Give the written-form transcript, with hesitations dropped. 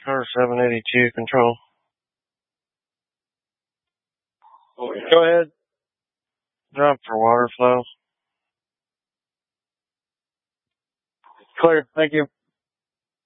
Car 782 control. Go ahead. Drop for water flow. Clear. Thank you.